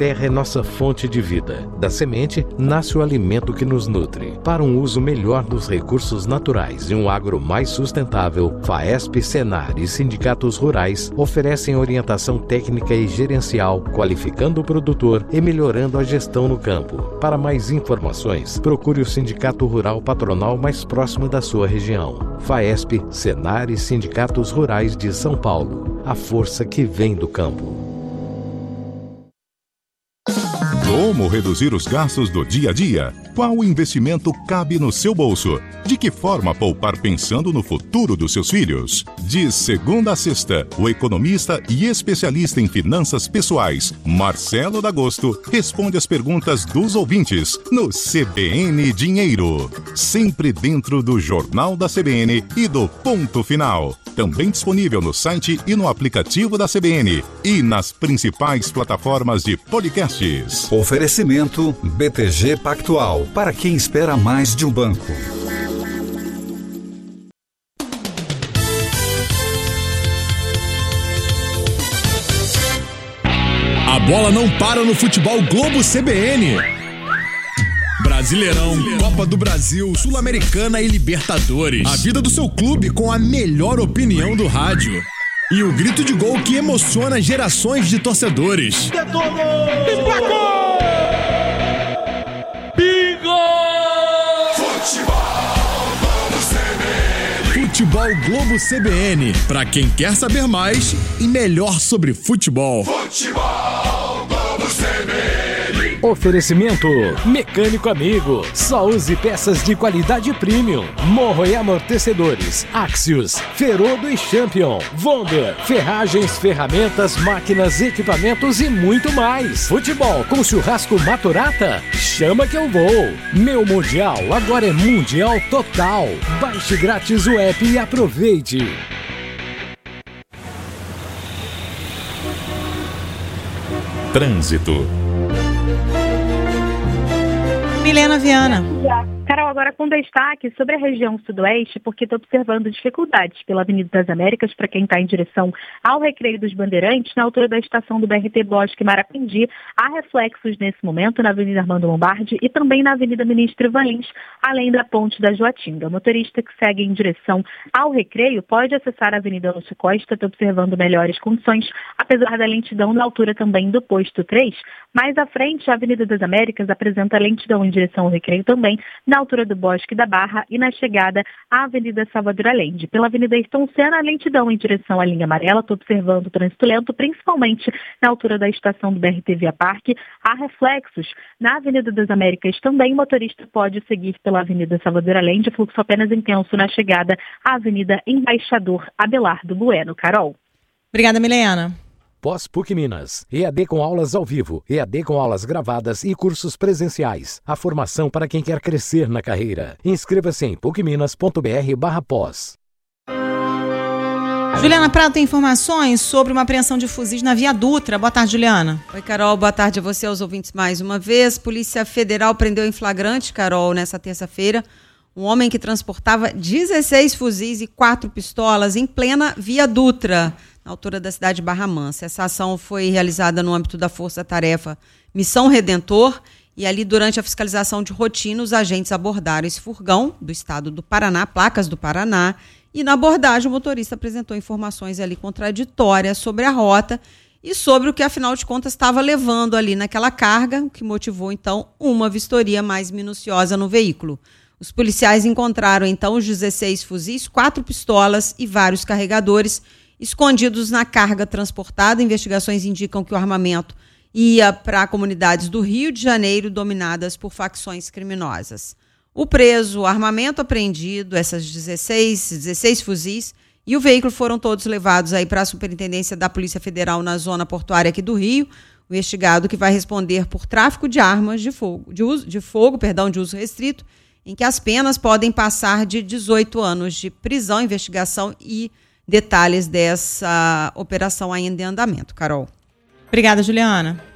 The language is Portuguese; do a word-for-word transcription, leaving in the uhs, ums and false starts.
terra é nossa fonte de vida. Da semente, nasce o alimento que nos nutre. Para um uso melhor dos recursos naturais e um agro mais sustentável, FAESP, Senar e sindicatos rurais oferecem orientação técnica e gerencial, qualificando o produtor e melhorando a gestão no campo. Para mais informações, procure o Sindicato Rural Patronal mais próximo da sua região. FAESP, Senar e Sindicatos Rurais de São Paulo. A força que vem do campo. Como reduzir os gastos do dia a dia? Qual investimento cabe no seu bolso? De que forma poupar pensando no futuro dos seus filhos? De segunda a sexta, o economista e especialista em finanças pessoais, Marcelo D'Agosto, responde as perguntas dos ouvintes no C B N Dinheiro. Sempre dentro do Jornal da C B N e do Ponto Final. Também disponível no site e no aplicativo da C B N e nas principais plataformas de podcasts. Oferecimento B T G Pactual, para quem espera mais de um banco. A bola não para no futebol Globo C B N. Brasileirão, Copa do Brasil, Sul-Americana e Libertadores. A vida do seu clube com a melhor opinião do rádio. E o grito de gol que emociona gerações de torcedores. Detonou! Emplacou! Bingo! Futebol Globo C B N. Futebol Globo C B N. Pra quem quer saber mais e melhor sobre futebol. Futebol Globo C B N. Oferecimento Mecânico Amigo. Só use peças de qualidade premium. Morro e amortecedores. Axios, Ferodo e Champion. Wonder, ferragens, ferramentas, máquinas, equipamentos e muito mais. Futebol com churrasco Maturata? Chama que eu vou. Meu Mundial agora é Mundial Total. Baixe grátis o app e aproveite. Trânsito. Milena Viana. Carol, agora com destaque sobre a região sudoeste, porque estou observando dificuldades pela Avenida das Américas para quem está em direção ao Recreio dos Bandeirantes, na altura da estação do B R T Bosque Marapendi. Há reflexos nesse momento na Avenida Armando Lombardi e também na Avenida Ministro Ivan Lins, além da Ponte da Joatinga. O motorista que segue em direção ao Recreio pode acessar a Avenida Lúcio Costa, estou observando melhores condições, apesar da lentidão na altura também do posto três. Mais à frente, a Avenida das Américas apresenta lentidão em direção ao Recreio também, na altura do Bosque da Barra e na chegada à Avenida Salvador Allende. Pela Avenida Ayrton Senna, lentidão em direção à linha amarela. Estou observando o trânsito lento, principalmente na altura da estação do B R T Via Parque. Há reflexos na Avenida das Américas também. O motorista pode seguir pela Avenida Salvador Allende, fluxo apenas intenso na chegada à Avenida Embaixador Abelardo Bueno. Carol. Obrigada, Milena. Pós-PUC Minas. E A D com aulas ao vivo, E A D com aulas gravadas e cursos presenciais. A formação para quem quer crescer na carreira. Inscreva-se em pucminas ponto br barra pós. Juliana Prado tem informações sobre uma apreensão de fuzis na Via Dutra. Boa tarde, Juliana. Oi, Carol. Boa tarde a você, aos ouvintes mais uma vez. Polícia Federal prendeu em flagrante, Carol, nessa terça-feira, um homem que transportava dezesseis fuzis e quatro pistolas em plena Via Dutra, na altura da cidade de Barra Mansa. Essa ação foi realizada no âmbito da Força-Tarefa Missão Redentor e ali durante a fiscalização de rotina os agentes abordaram esse furgão do estado do Paraná, placas do Paraná, e na abordagem o motorista apresentou informações ali contraditórias sobre a rota e sobre o que afinal de contas estava levando ali naquela carga, o que motivou então uma vistoria mais minuciosa no veículo. Os policiais encontraram então os dezesseis fuzis, quatro pistolas e vários carregadores escondidos na carga transportada. Investigações indicam que o armamento ia para comunidades do Rio de Janeiro dominadas por facções criminosas. O preso, o armamento apreendido, essas dezesseis, dezesseis fuzis e o veículo foram todos levados aí para a Superintendência da Polícia Federal na zona portuária aqui do Rio. O investigado que vai responder por tráfico de armas de fogo, de uso, de fogo, perdão, de uso restrito, em que as penas podem passar de dezoito anos de prisão, investigação e detalhes dessa operação ainda em andamento. Carol. Obrigada, Juliana.